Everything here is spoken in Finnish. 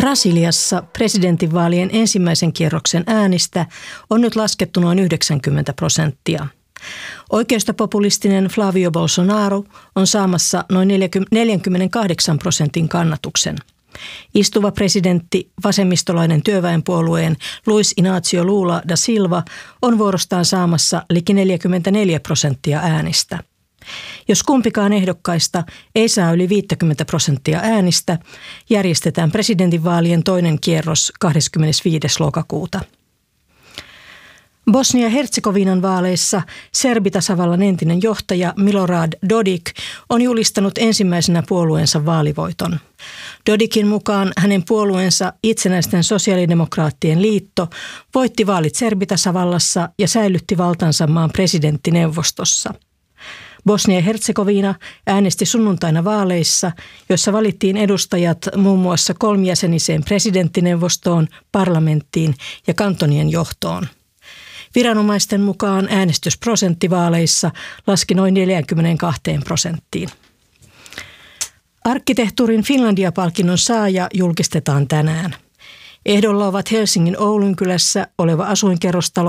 Brasiliassa presidentinvaalien ensimmäisen kierroksen äänistä on nyt laskettu noin 90%. Oikeistopopulistinen Flavio Bolsonaro on saamassa noin 48% kannatuksen. Istuva presidentti, vasemmistolainen työväenpuolueen Luiz Inácio Lula da Silva on vuorostaan saamassa liki 44% äänistä. Jos kumpikaan ehdokkaista ei saa yli 50% äänistä, järjestetään presidentinvaalien toinen kierros 25. lokakuuta. Bosnia-Herzegovinan vaaleissa serbitasavallan entinen johtaja Milorad Dodik on julistanut ensimmäisenä puolueensa vaalivoiton. Dodikin mukaan hänen puolueensa Itsenäisten sosiaalidemokraattien liitto voitti vaalit serbitasavallassa ja säilytti valtansa maan presidenttineuvostossa. Bosnia-Herzegovina äänesti sunnuntaina vaaleissa, joissa valittiin edustajat muun muassa kolmijäseniseen presidenttineuvostoon, parlamenttiin ja kantonien johtoon. Viranomaisten mukaan äänestysprosentti vaaleissa laski noin 42%. Arkkitehtuurin Finlandia-palkinnon saaja julkistetaan tänään. Ehdolla ovat Helsingin Oulunkylässä oleva asuinkerrostalo